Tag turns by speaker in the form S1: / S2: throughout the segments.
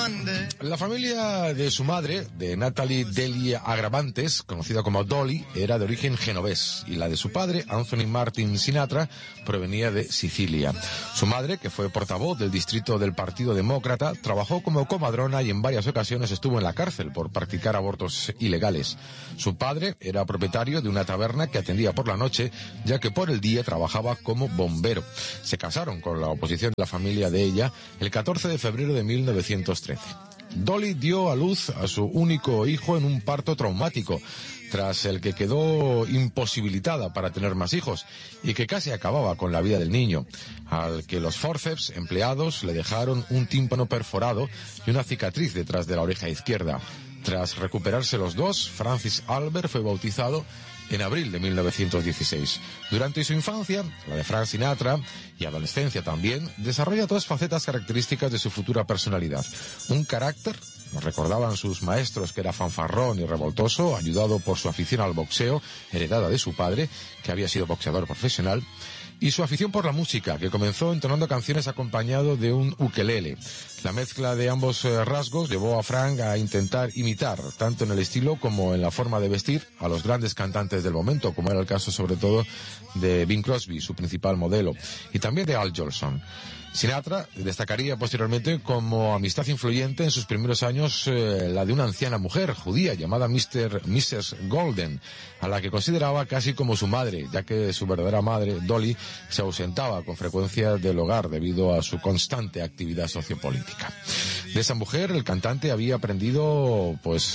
S1: La familia de su madre, de Natalie Delia Agravantes, conocida como Dolly, era de origen genovés, y la de su padre, Anthony Martin Sinatra, provenía de Sicilia. Su madre, que fue portavoz del distrito del Partido Demócrata, trabajó como comadrona y en varias ocasiones estuvo en la cárcel por practicar abortos ilegales. Su padre era propietario de una taberna que atendía por la noche, ya que por el día trabajaba como bombero. Se casaron con la oposición de la familia de ella el 14 de febrero de 1913. Dolly dio a luz a su único hijo en un parto traumático, tras el que quedó imposibilitada para tener más hijos y que casi acababa con la vida del niño, al que los forceps empleados le dejaron un tímpano perforado y una cicatriz detrás de la oreja izquierda. Tras recuperarse los dos, Francis Albert fue bautizado en abril de 1916. Durante su infancia, la de Frank Sinatra, y adolescencia también, desarrolla dos facetas características de su futura personalidad. Un carácter, nos recordaban sus maestros, que era fanfarrón y revoltoso, ayudado por su afición al boxeo, heredada de su padre, que había sido boxeador profesional, y su afición por la música, que comenzó entonando canciones acompañado de un ukelele. La mezcla de ambos rasgos llevó a Frank a intentar imitar, tanto en el estilo como en la forma de vestir, a los grandes cantantes del momento, como era el caso sobre todo de Bing Crosby, su principal modelo, y también de Al Jolson. Sinatra destacaría posteriormente como amistad influyente en sus primeros años la de una anciana mujer judía llamada Mrs. Golden, a la que consideraba casi como su madre, ya que su verdadera madre, Dolly, se ausentaba con frecuencia del hogar debido a su constante actividad sociopolítica. De esa mujer, el cantante había aprendido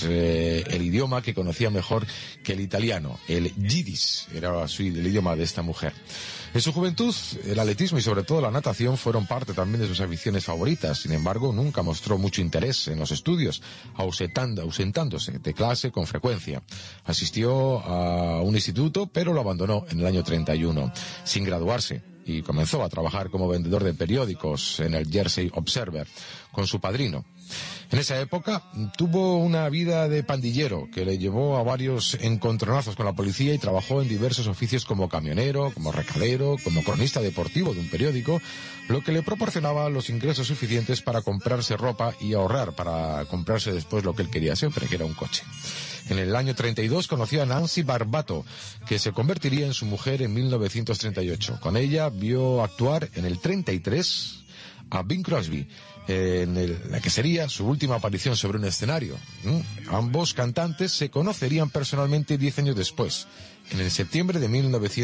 S1: el idioma que conocía mejor que el italiano, el yiddish, era el idioma de esta mujer. En su juventud, el atletismo y sobre todo la natación fueron parte también de sus aficiones favoritas. Sin embargo, nunca mostró mucho interés en los estudios, ausentándose de clase con frecuencia. Asistió a un instituto, pero lo abandonó en el año 31, sin graduarse, y comenzó a trabajar como vendedor de periódicos en el Jersey Observer con su padrino. En esa época tuvo una vida de pandillero que le llevó a varios encontronazos con la policía y trabajó en diversos oficios como camionero, como recadero, como cronista deportivo de un periódico, lo que le proporcionaba los ingresos suficientes para comprarse ropa y ahorrar para comprarse después lo que él quería siempre, que era un coche. En el año 32 conoció a Nancy Barbato, que se convertiría en su mujer en 1938. Con ella vio actuar en el 33 a Bing Crosby, en la que sería su última aparición sobre un escenario. Ambos cantantes se conocerían personalmente 10 años después, en el septiembre de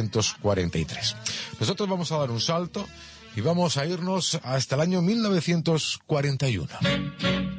S1: 1943. Nosotros vamos a dar un salto y vamos a irnos hasta el año 1941.